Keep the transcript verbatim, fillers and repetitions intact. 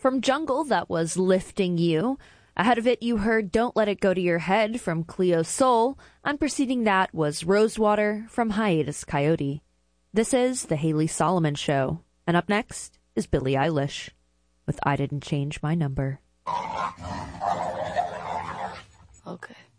From Jungle, that was Lifting You. Ahead of it, you heard Don't Let It Go to Your Head from Cleo Sol, and preceding that was Rosewater from Hiatus Coyote. This is The Haley Solomon Show, and up next is Billie Eilish with I Didn't Change My Number. Okay.